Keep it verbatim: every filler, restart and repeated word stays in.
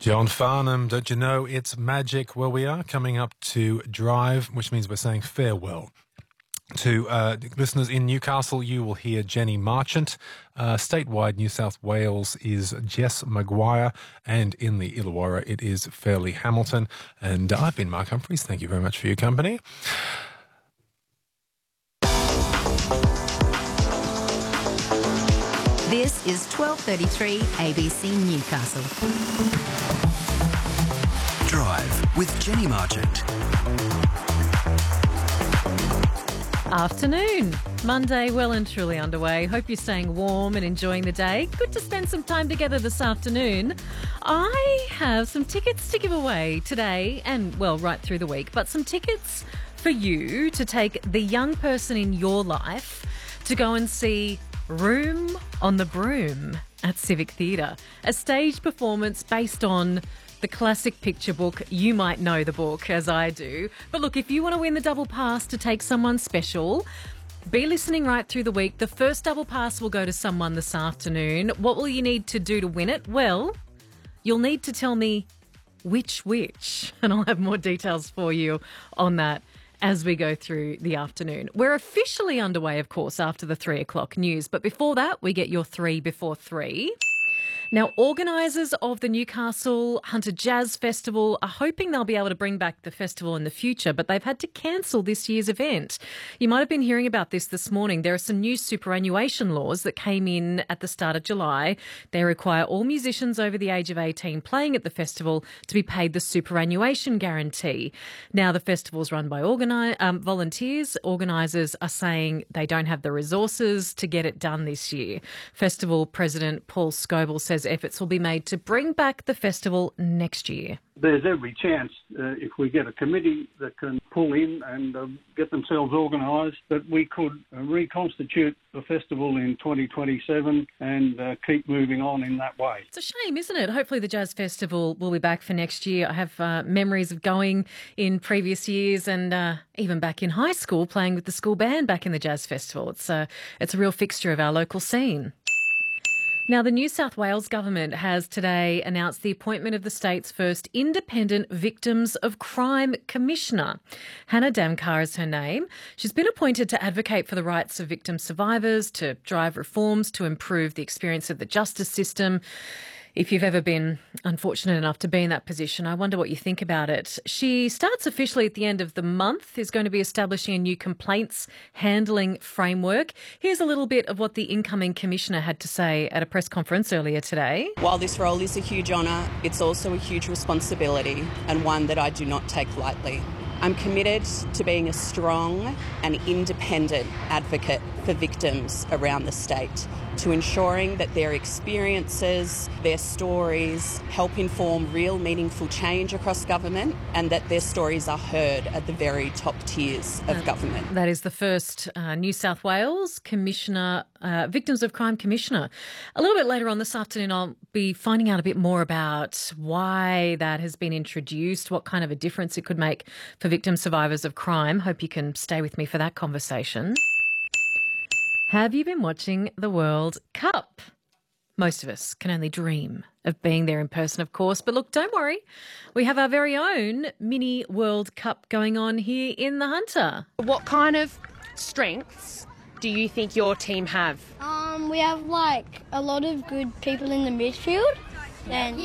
John Farnham, don't you know it's magic? Well, we are coming up to Drive, which means we're saying farewell. To uh, listeners in Newcastle, you will hear Jenny Marchant. Uh, statewide, New South Wales is Jess Maguire, and in the Illawarra, it is Fairleigh Hamilton. And I've been Mark Humphries. Thank you very much for your company. This is twelve thirty-three A B C Newcastle. Drive with Jenny Marchant. Afternoon. Monday well and truly underway. Hope you're staying warm and enjoying the day. Good to spend some time together this afternoon. I have some tickets to give away today and, well, right through the week, but some tickets for you to take the young person in your life to go and see Room on the Broom at Civic Theatre, a stage performance based on the classic picture book. You might know the book, as I do. But look, if you want to win the double pass to take someone special, be listening right through the week. The first double pass will go to someone this afternoon. What will you need to do to win it? Well, you'll need to tell me which which, and I'll have more details for you on that as we go through the afternoon. We're officially underway, of course, after the three o'clock news. But before that, we get your three before three. Now, organisers of the Newcastle Hunter Jazz Festival are hoping they'll be able to bring back the festival in the future, but they've had to cancel this year's event. You might have been hearing about this this morning. There are some new superannuation laws that came in at the start of July. They require all musicians over the age of eighteen playing at the festival to be paid the superannuation guarantee. Now, the festival's run by organi- um, volunteers. Organisers are saying they don't have the resources to get it done this year. Festival President Paul Scoble says efforts will be made to bring back the festival next year. There's every chance uh, if we get a committee that can pull in and uh, get themselves organised that we could uh, reconstitute the festival in twenty twenty-seven and uh, keep moving on in that way. It's a shame, isn't it? Hopefully the Jazz Festival will be back for next year. I have uh, memories of going in previous years and uh, even back in high school playing with the school band back in the Jazz Festival. It's, uh, it's a real fixture of our local scene. Now, the New South Wales government has today announced the appointment of the state's first independent Victims of Crime Commissioner. Hannah Damkar is her name. She's been appointed to advocate for the rights of victim survivors, to drive reforms to improve the experience of the justice system. If you've ever been unfortunate enough to be in that position, I wonder what you think about it. She starts officially at the end of the month, is going to be establishing a new complaints handling framework. Here's a little bit of what the incoming commissioner had to say at a press conference earlier today. While this role is a huge honour, it's also a huge responsibility and one that I do not take lightly. I'm committed to being a strong and independent advocate for victims around the state, to ensuring that their experiences, their stories help inform real meaningful change across government and that their stories are heard at the very top tiers of uh, government. That is the first uh, New South Wales Commissioner, uh, Victims of Crime Commissioner. A little bit later on this afternoon, I'll be finding out a bit more about why that has been introduced, what kind of a difference it could make for victim survivors of crime. Hope you can stay with me for that conversation. Have you been watching the World Cup? Most of us can only dream of being there in person, of course. But look, don't worry. We have our very own mini World Cup going on here in the Hunter. What kind of strengths do you think your team have? Um, we have like a lot of good people in the midfield. And